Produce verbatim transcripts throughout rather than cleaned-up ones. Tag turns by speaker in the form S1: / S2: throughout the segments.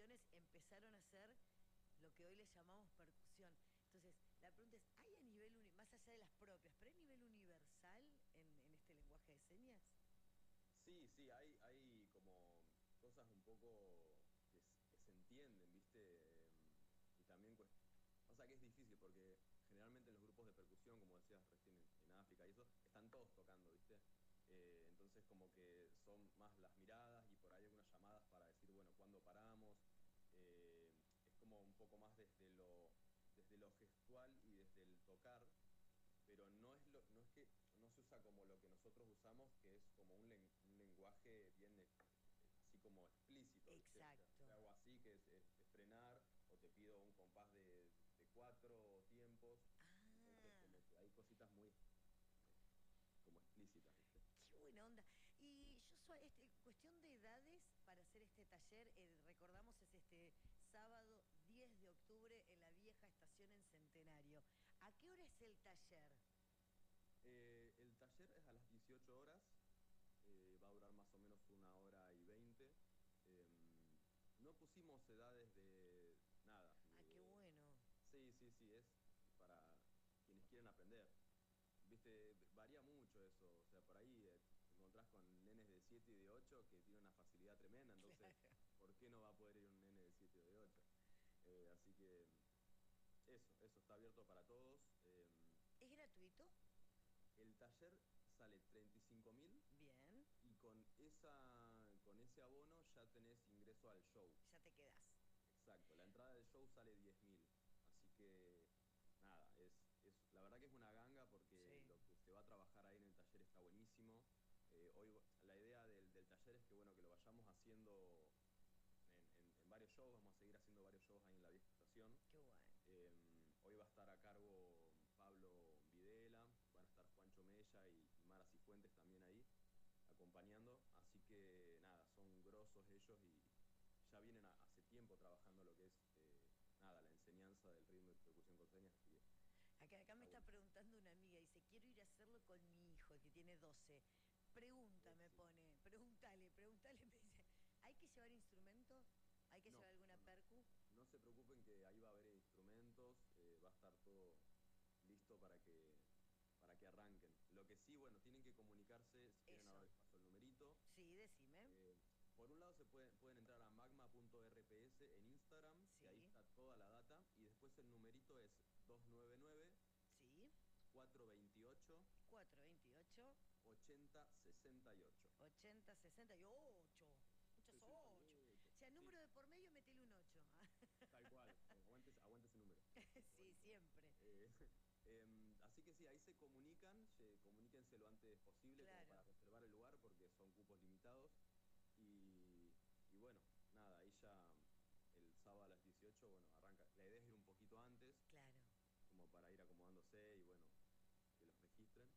S1: agrupaciones empezaron a hacer lo que hoy le llamamos percusión. Entonces, la pregunta es, ¿hay a nivel, uni- más allá de las propias, pero hay nivel universal en, en este lenguaje de señas?
S2: Sí, sí, hay, hay como cosas un poco que, s- que se entienden, ¿viste? Em, Y también, cuest- o sea que es difícil porque generalmente en los grupos de percusión, como decías recién en, en África y eso, están todos tocando, ¿viste? Eh, entonces como que son más las miradas y por ahí algunas llamadas para decir, bueno, ¿cuándo paramos? Eh, es como un poco más desde lo, desde lo gestual y desde el tocar, pero no es, lo, no es que no se usa como lo que nosotros usamos, que es como un, len- un lenguaje bien eh, eh, así como explícito, ¿viste? O sea,
S1: Exacto.
S2: yo hago así, que es, es- es frenar, o te pido un compás de, de cuatro tiempos, entonces
S1: Ah,
S2: como que hay cositas muy eh, como explícitas, ¿viste?
S1: qué buena onda. Y yo soy, este, cuestión de edades para hacer este taller, eh, recordamos es este sábado diez de octubre en la vieja estación en Centenario. ¿A qué hora es el taller?
S2: Eh, el taller es a las dieciocho horas, eh, va a durar más o menos una hora y veinte. Em, no pusimos edades de nada,
S1: Ah,
S2: ni
S1: qué
S2: de...
S1: bueno.
S2: Sí, sí, sí, es para quienes quieren aprender. Viste, varía mucho eso, o sea, por ahí eh, te encontrás con nenes de siete y de ocho que tienen una facilidad tremenda, entonces,
S1: Claro.
S2: ¿por qué no va a poder ir un nene de siete o de ocho? Eh, así que eso, eso está abierto para todos. Em,
S1: ¿Es gratuito?
S2: el taller sale treinta y cinco mil
S1: Bien,
S2: y con, esa, con ese abono ya tenés ingreso al show.
S1: ya te quedás.
S2: Exacto, la entrada del show sale diez mil. Así que, nada, es, es, la verdad que es una ganga porque
S1: Sí.
S2: lo que se va a trabajar ahí en el taller está buenísimo. Eh, hoy va- la idea del, del taller es que, bueno, que lo vayamos haciendo en, en- en varios shows, vamos a seguir haciendo varios shows ahí en la vieja estación.
S1: Qué bueno.
S2: Eh, Hoy va a estar a cargo Pablo Videla, van a estar Juancho Mella y, y Mara Cifuentes también ahí acompañando. Así que nada, son grosos ellos y ya vienen a- hace tiempo trabajando lo que es eh, nada, la enseñanza del ritmo y percusión con señas, así que
S1: Acá, acá me
S2: está
S1: está
S2: buenísimo.
S1: preguntando una amiga, dice, quiero ir a hacerlo con mi hijo, el que tiene doce. Pregunta, me
S2: Éxito.
S1: pone, pregúntale, pregúntale, me dice, ¿hay que llevar instrumento? ¿Hay que llevar
S2: No,
S1: alguna
S2: no, no.
S1: percu?
S2: No se preocupen que ahí va a haber instrumentos, eh, va a estar todo listo para que, para que arranquen. Lo que sí, bueno, tienen que comunicarse, si quieren ahora
S1: Eso.
S2: les paso el numerito.
S1: Sí, decime.
S2: Eh, por un lado se pueden, pueden entrar a magma punto r p s en Instagram, que ahí
S1: Sí,
S2: está toda la data, y después el numerito es dos nueve nueve,
S1: sí.
S2: cuatro dos ocho,
S1: cuatro veintiocho,
S2: ochenta sesenta y ocho.
S1: ochenta, sesenta y ocho. Muchos ocho. O
S2: sesenta y ocho.
S1: sea, número
S2: Sí,
S1: de por medio, metele un ocho.
S2: tal cual. Eh, aguante, aguante ese número. Qué
S1: Sí,
S2: bonito.
S1: siempre.
S2: Eh, em, así que sí, ahí se comunican, se, comuníquense lo antes posible como para
S1: Claro.
S2: reservar el lugar porque son cupos limitados. Y, y bueno, nada, ahí ya el sábado a las dieciocho bueno, arranca. La idea es ir un poquito antes,
S1: Claro.
S2: como para ir acomodándose y bueno, que los registren.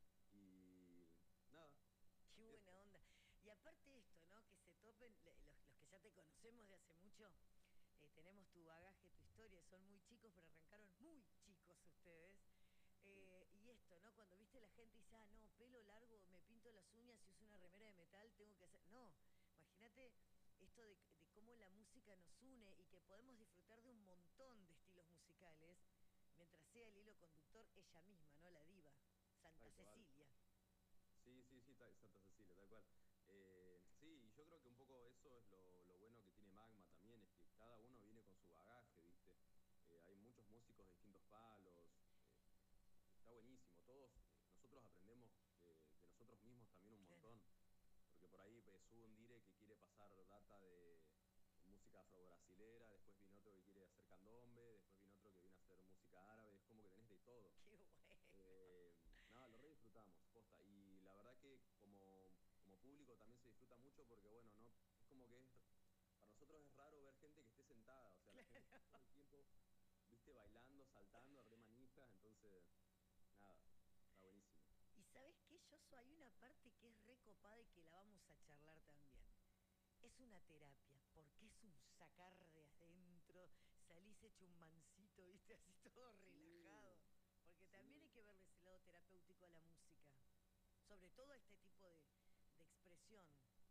S2: Y nada,
S1: Qué buena
S2: eso.
S1: onda. Y aparte esto, ¿no? Que se topen, le- los, los que ya te conocemos de hace mucho, eh, tenemos tu bagaje, tu historia, son muy chicos, pero arrancaron muy chicos ustedes.
S2: Sí.
S1: Eh, y esto, ¿no? Cuando viste la gente y dice, ah, no, pelo largo, me pinto las uñas y uso una remera de metal, tengo que hacer. No, imagínate esto de, de cómo la música nos une y que podemos disfrutar de un montón de estilos musicales, mientras sea el hilo conductor ella misma, ¿no? La diva, Santa
S2: Tal cual.
S1: Cecilia.
S2: Sí, sí, sí, tal- Santa Cecilia, tal cual. Eh, sí, y yo creo que un poco eso es lo, lo bueno que tiene Magma también, es que cada uno viene con su bagaje, ¿viste? Eh, hay muchos músicos de distintos palos, eh, está buenísimo. Todos, eh, nosotros aprendemos de, de nosotros mismos también un
S1: Claro.
S2: montón, porque por ahí eh, sube un dire que quiere pasar data de música afro-brasilera, después viene otro que quiere hacer candombe, después viene otro que viene a hacer música árabe, es como que tenés de todo.
S1: Qué bueno.
S2: Eh, nada, lo re disfrutamos, posta. Y la verdad que como, como público también se disfruta mucho porque, bueno, no, es como que es, para nosotros es raro ver gente que esté sentada, o sea, la gente está
S1: Claro.
S2: todo el tiempo, viste, bailando, saltando, re manijas, entonces, nada, está buenísimo.
S1: Y sabes qué, Yoso, hay una parte que es recopada y que la vamos a charlar también. Es una terapia, porque es un sacar de adentro, salís hecho un mancito, viste, así todo
S2: Sí,
S1: relajado. Porque también hay
S2: sí,
S1: que verle ese lado terapéutico a la música. Sobre todo a este tipo de, de expresión.